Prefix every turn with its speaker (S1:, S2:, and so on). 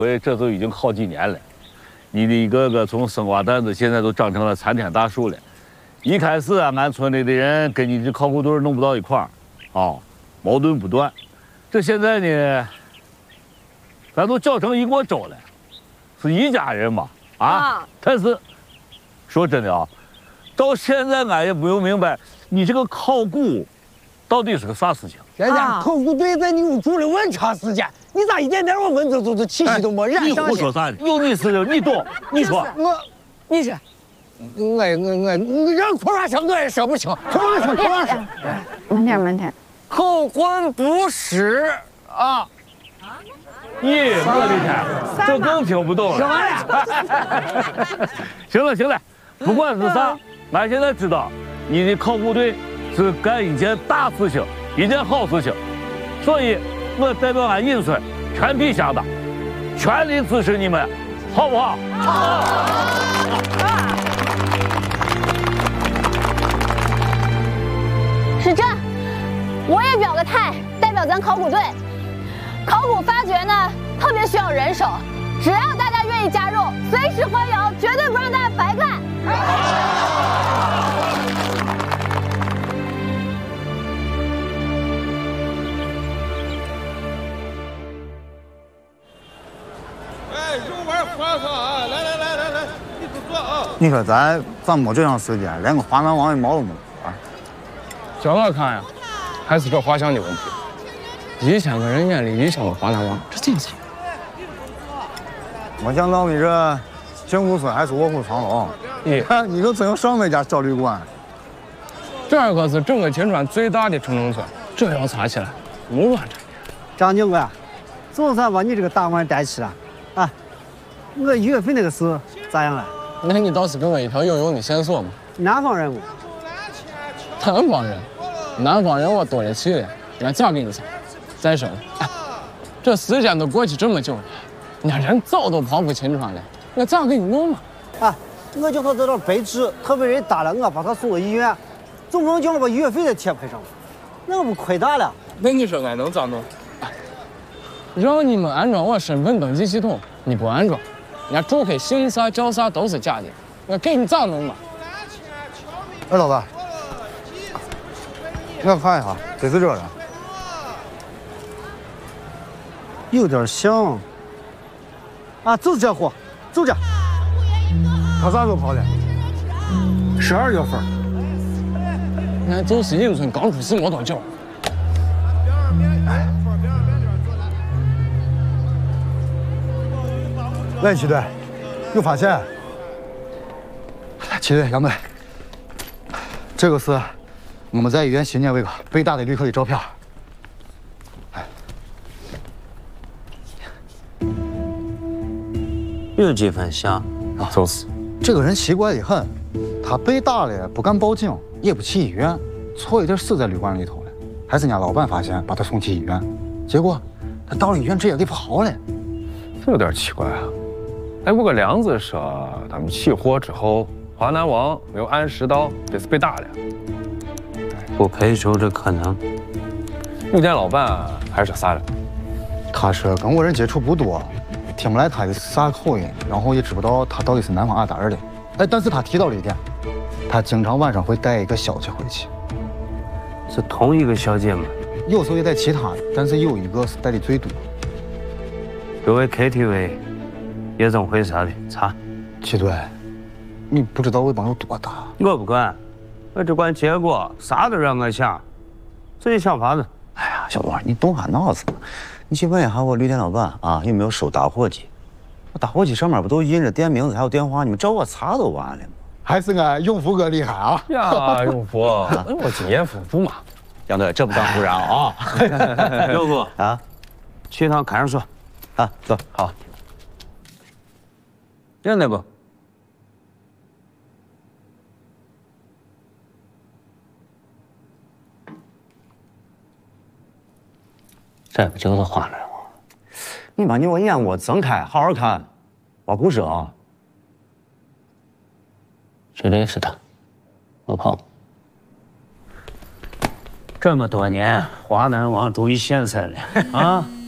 S1: 所以这都已经好几年了，你的一个个从生瓜蛋子，现在都长成了参天大树了。一开始啊，俺村里的人跟你这考古队弄不到一块儿，啊，矛盾不断。这现在呢，咱都搅成一锅粥了，是一家人嘛，啊。但是说真的啊，到现在俺也没有明白，你这个考古到底是个啥事情？
S2: 人家考古队在牛住了问长时间。 你咋一点点我闻着就是气息都没染上去？
S1: 你胡说啥呢？有你事情，你懂？你说
S2: 你是，我让说话声我也说不清，说话声。
S3: 慢点。
S2: 口魂不实啊！
S1: 咦，我的天，这更听不懂了。行了，不管是啥，俺现在知道你的考古队是干一件大事情，一件好事情，所以。 我代表俺银村全体乡党，全力支持你们，好不好？
S3: 是这，我也表个态，代表咱考古队。考古发掘呢，特别需要人手，只要大家愿意加入，随时欢迎，绝对不让大家白干。
S4: 你说咱没这样时间，连个华南王的毛都没有啊！
S5: 叫我看呀，还是这画像的问题。1000个人眼里1000个华南王，这正常。
S4: 没想到你这景古村还是卧虎藏龙。你都真有上百家小旅馆。
S5: 这可是整个金川最大的城中村，这要查起来不乱着。
S6: 张警官，总算把你这个大碗带起了啊！我月份那个事咋样了？
S5: 那你倒是给我一条有用的线索嘛？
S6: 南方人物，
S5: 南方人我多了去了，俺咋给你讲？再说了，这时间都过去这么久了，那人早都跑出秦川了，我咋给你弄嘛？
S6: 啊，我就好在这白纸，他被人打了，我把他送到医院，总不能叫我把月费再贴赔上，那不亏大了？
S5: 那你说俺能咋弄？让你们安装我身份登记系统，你不安装？ 人家住客姓啥叫啥都是假的，我给你咋弄嘛？
S4: 哎，老板，我看一下，这是这个，
S6: 有点像。啊，就是这货，就这。
S4: 他啥时候跑的
S6: ？12月份。
S5: 那就是银村刚出事没多久。
S4: 来，齐队，有发现？齐队，杨队，这个是我们在医院新建那个被打的旅客的照片。
S7: 有几分像
S4: 啊，就是这个人奇怪的很，他被打了不敢报警，也不去医院，错一点死在旅馆里头了，还是人家老板发现把他送去医院，结果他到了医院直接给跑了，
S8: 这有点奇怪啊。 哎，不过梁子说，他们起火之后，华南王没有按时到，这是被打了。
S7: 不排除这可能。
S8: 有店老板还是啥的？
S4: 他说跟我人接触不多，听不来他的啥口音，然后也知不道他到底是南方哪儿的。哎，但是他提到了一点，他经常晚上会带一个小姐回去。
S7: 是同一个小姐吗？
S4: 有时候也带其他的，但是有一个是带的最多。
S7: 各位 KTV。 夜总会啥的，查。
S4: 齐队，你不知道威帮有多大？
S7: 我不管，我只管结果，啥都让我想，自己想法子。
S9: 哎呀，小东，你动下脑子，你去问一下我旅店老板啊，有没有收打火机？我打火机上面不都印着店名字还有电话？你们找我查都完了吗？
S4: 还是俺永福哥厉害啊！
S8: 呀，永福，我经验丰富嘛。
S9: 杨队，这不敢胡嚷啊！
S7: 永福啊，去一趟看守所
S9: 啊，走，
S7: 好。 认得不？这不就是华南王？
S9: 你把你我眼窝睁开，好好看，挖故事啊！
S7: 绝对是他，我跑。这么多年，华南王终于现身了啊！